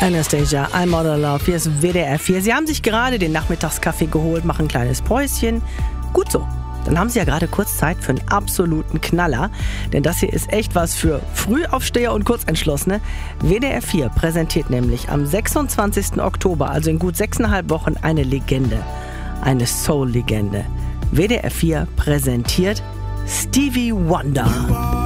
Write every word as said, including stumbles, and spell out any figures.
Anastasia, I'm Out of Love. Hier ist W D R vier. Sie haben sich gerade den Nachmittagskaffee geholt, machen ein kleines Päuschen. Gut so. Dann haben Sie ja gerade kurz Zeit für einen absoluten Knaller. Denn das hier ist echt was für Frühaufsteher und Kurzentschlossene. W D R vier präsentiert nämlich am sechsundzwanzigsten Oktober, also in gut sechseinhalb Wochen, eine Legende. Eine Soul-Legende. W D R vier präsentiert Stevie Wonder.